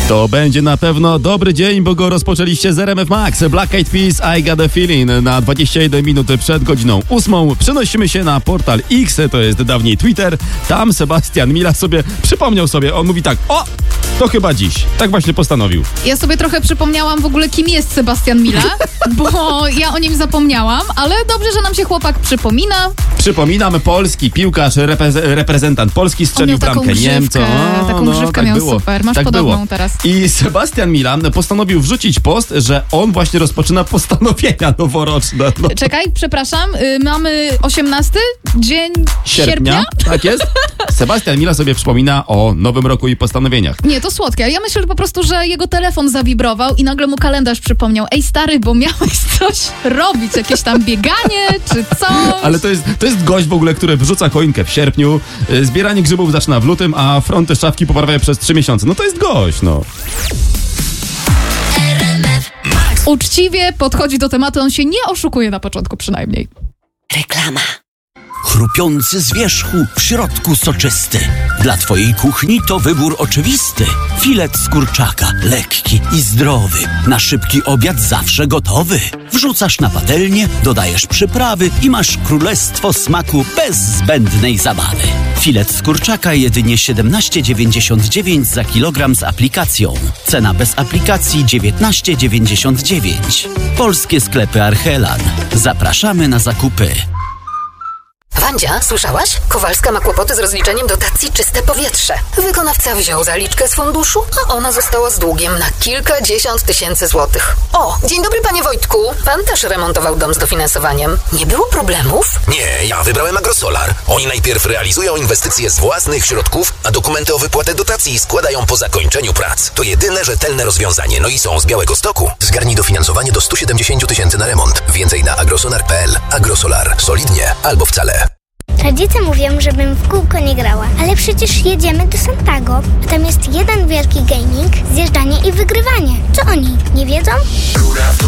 To będzie na pewno dobry dzień, bo go rozpoczęliście z RMF Max. Black Eyed Peas, I Got a Feeling. Na 21 minut przed godziną 8 przenosimy się na portal X, to jest dawniej Twitter. Tam Sebastian Mila przypomniał sobie, on mówi tak: o, to chyba dziś. Tak właśnie postanowił. Ja sobie trochę przypomniałam w ogóle, kim jest Sebastian Mila, bo ja o nim zapomniałam, ale dobrze, że nam się chłopak przypomina. Przypominam, polski piłkarz, reprezentant Polski strzelił bramkę Niemcom. Taką grzywkę tak miał, było. super. Masz tak podobną było. teraz. I Sebastian Milan postanowił wrzucić post, że on właśnie rozpoczyna postanowienia noworoczne. No. Czekaj, przepraszam, mamy 18 dzień sierpnia? Tak jest. Sebastian Mila sobie przypomina o nowym roku i postanowieniach. Nie, to słodkie. Ja myślę, że po prostu, że jego telefon zawibrował i nagle mu kalendarz przypomniał: ej stary, bo miałeś coś robić, jakieś tam bieganie czy coś. Ale to jest gość w ogóle, który wrzuca choinkę w sierpniu, zbieranie grzybów zaczyna w lutym, a fronty szafki poprawia przez 3 miesiące. No to jest gość, no. Uczciwie podchodzi do tematu, on się nie oszukuje na początku przynajmniej. Reklama. Chrupiący z wierzchu, w środku soczysty. Dla twojej kuchni to wybór oczywisty. Filet z kurczaka, lekki i zdrowy. Na szybki obiad zawsze gotowy. Wrzucasz na patelnię, dodajesz przyprawy i masz królestwo smaku bez zbędnej zabawy. Filet z kurczaka jedynie 17,99 za kilogram z aplikacją. Cena bez aplikacji 19,99. Polskie sklepy Archelan. Zapraszamy na zakupy. Wandzia, słyszałaś? Kowalska ma kłopoty z rozliczeniem dotacji Czyste Powietrze. Wykonawca wziął zaliczkę z funduszu, a ona została z długiem na kilkadziesiąt tysięcy złotych. O, dzień dobry panie Wojtku. Pan też remontował dom z dofinansowaniem. Nie było problemów? Nie, ja wybrałem Agrosolar. Oni najpierw realizują inwestycje z własnych środków, a dokumenty o wypłatę dotacji składają po zakończeniu prac. To jedyne rzetelne rozwiązanie, no i są z Białegostoku. Zgarnij dofinansowanie do 170 tysięcy na remont. Więcej na agrosolar.pl. Agrosolar. Solidnie albo wcale. Rodzice mówią, żebym w kółko nie grała, ale przecież jedziemy do Santago, a tam jest jeden wielki gaming, zjeżdżanie i wygrywanie. Co oni nie wiedzą?